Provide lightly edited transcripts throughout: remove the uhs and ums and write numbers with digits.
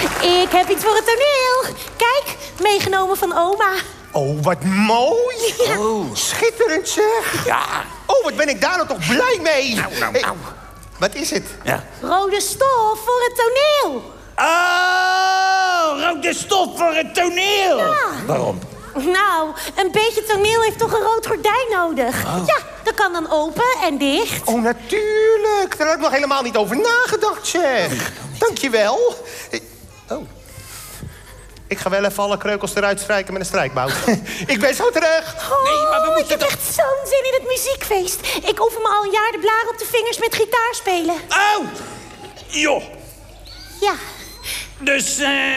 Ik heb iets voor het toneel. Kijk, meegenomen van oma. Oh, wat mooi. Ja. Oh, schitterend zeg. Ja. Oh, wat ben ik daar nou toch blij mee. Nou. Wat is het? Ja. Rode stof voor het toneel. Oh, rode stof voor het toneel. Ja. Waarom? Nou, een beetje toneel heeft toch een rood gordijn nodig? Oh. Ja, dat kan dan open en dicht. Oh, natuurlijk. Daar had ik nog helemaal niet over nagedacht, zeg. Dankjewel. Oh. Ik ga wel even alle kreukels eruit strijken met een strijkbout. Ik ben zo terug. Nee, maar we moeten ik heb toch... echt zo'n zin in het muziekfeest. Ik oefen me al een jaar de blaren op de vingers met gitaar spelen. Oh! Joh. Ja. Dus,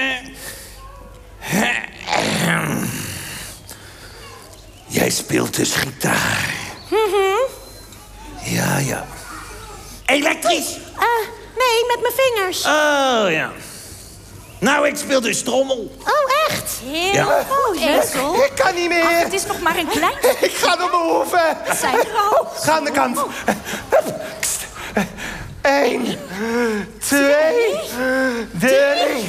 jij speelt dus gitaar. Ja. Elektrisch? Nee, met mijn vingers. Oh, ja. Nou, ik speel dus trommel. Oh, echt? Heel Ja. goed, Ezel. Ik kan niet meer. Ach, het is nog maar een klein... Ik ga door mijn hoeven. Zijn er al? Ga aan de kant. 1, 2, 3.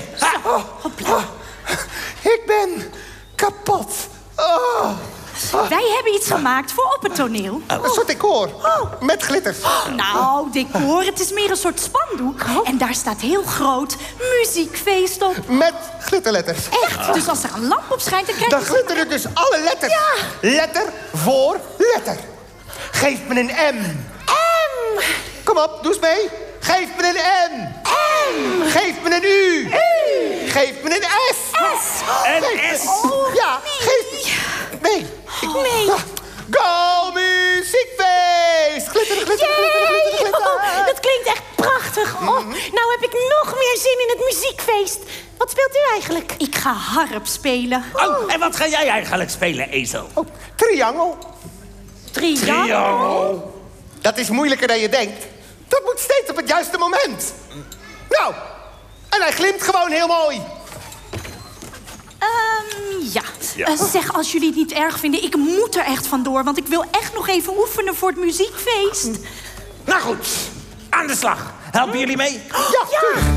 Ik ben kapot. Oh. Wij hebben iets gemaakt voor op het toneel. Een soort decor. Met glitters. Nou, decor, het is meer een soort spandoek. En daar staat heel groot muziekfeest op. Met glitterletters. Echt? Dus als er een lamp op schijnt, dan krijg Dan je... glitteren dus alle letters. Ja. Letter voor letter. Geef me een M. M. Kom op, doe eens mee. Geef me een M. M. Geef me een U. U. Geef me een S. S. Een S. Ja, geef... Nee. Nee. Go muziekfeest. Glitter, glitter, glitter, glitter, glitter. Oh, dat klinkt echt prachtig. Oh, nou heb ik nog meer zin in het muziekfeest. Wat speelt u eigenlijk? Ik ga harp spelen. Oh, en wat ga jij eigenlijk spelen, Ezel? Oh, triangel. Triangel. Dat is moeilijker dan je denkt. Dat moet steeds op het juiste moment. Nou, en hij glimt gewoon heel mooi. Ja. Ja. Zeg, als jullie het niet erg vinden, ik moet er echt vandoor. Want ik wil echt nog even oefenen voor het muziekfeest. Nou goed, aan de slag. Helpen jullie mee? Ja, tuurlijk.